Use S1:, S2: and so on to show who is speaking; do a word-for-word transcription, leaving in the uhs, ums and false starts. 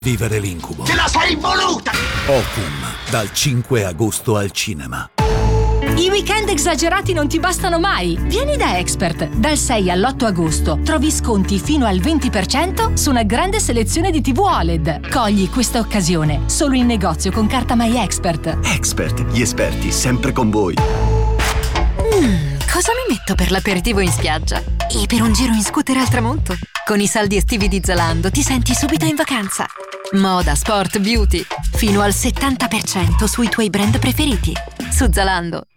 S1: Vivere l'incubo.
S2: Te la sei voluta!
S1: Ocum, dal cinque agosto al cinema.
S3: I weekend esagerati non ti bastano mai. Vieni da Expert. Dal sei all'otto agosto trovi sconti fino al venti per cento su una grande selezione di tivù O L E D. Cogli questa occasione solo in negozio con carta My Expert.
S4: Expert, gli esperti sempre con voi.
S5: Mm, cosa mi metto per l'aperitivo in spiaggia? E per un giro in scooter al tramonto? Con i saldi estivi di Zalando ti senti subito in vacanza. Moda, sport, beauty. Fino al settanta per cento sui tuoi brand preferiti. Su Zalando.